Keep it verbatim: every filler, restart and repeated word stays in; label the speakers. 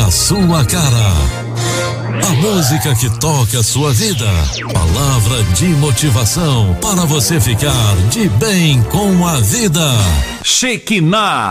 Speaker 1: a sua cara. A música que toca a sua vida. Palavra de motivação para você ficar de bem com a vida.
Speaker 2: Shekinah.